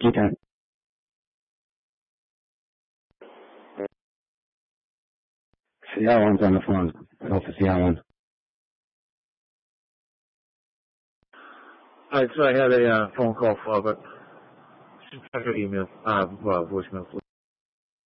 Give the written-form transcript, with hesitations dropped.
Keaton. CR1's on the phone. Alpha CR1. So I had a phone call for, but check your email, voicemail.